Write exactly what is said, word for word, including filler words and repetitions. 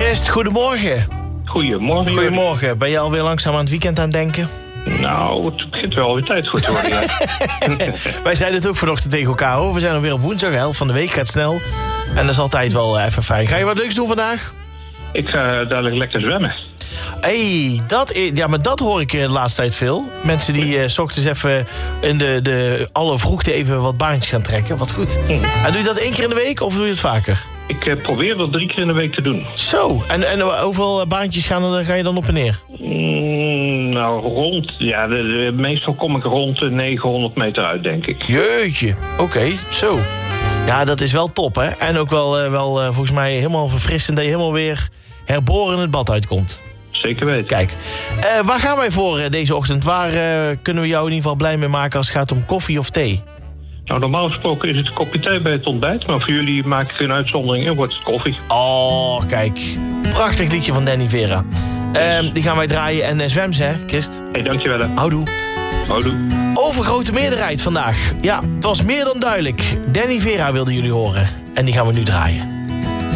Christ, goedemorgen. Goedemorgen. Goedemorgen. Ben je alweer langzaam aan het weekend aan het denken? Nou, het begint wel weer tijd goed te worden. Ja. Wij zeiden het ook vanochtend tegen elkaar, hoor. We zijn alweer op woensdag, de helft van de week gaat snel. En dat is altijd wel even fijn. Ga je wat leuks doen vandaag? Ik ga dadelijk lekker zwemmen. Hé, hey, dat is, ja, maar dat hoor ik de laatste tijd veel. Mensen die uh, 's ochtends even in de, de alle vroegte even wat baantjes gaan trekken. Wat goed. Mm. En doe je dat één keer in de week of doe je het vaker? Ik uh, probeer dat drie keer in de week te doen. Zo, en, en hoeveel baantjes gaan, ga je dan op en neer? Mm, nou, rond, ja, de, de, meestal kom ik rond de negenhonderd meter uit, denk ik. Jeetje, oké, okay, zo. Ja, dat is wel top, hè? En ook wel, uh, wel uh, volgens mij helemaal verfrissend dat je helemaal weer herboren het bad uitkomt. Zeker weten. Kijk, uh, waar gaan wij voor uh, deze ochtend? Waar uh, kunnen we jou in ieder geval blij mee maken als het gaat om koffie of thee? Nou, normaal gesproken is het een kopje thee bij het ontbijt, maar voor jullie maak ik een uitzondering en wordt het koffie. Oh, kijk. Prachtig liedje van Danny Vera. Uh, die gaan wij draaien en uh, zwem ze, hè, Christ? Hé, hey, dankjewel. Hè. Houdoe. Houdoe. Overgrote meerderheid vandaag. Ja, het was meer dan duidelijk. Danny Vera wilden jullie horen. En die gaan we nu draaien.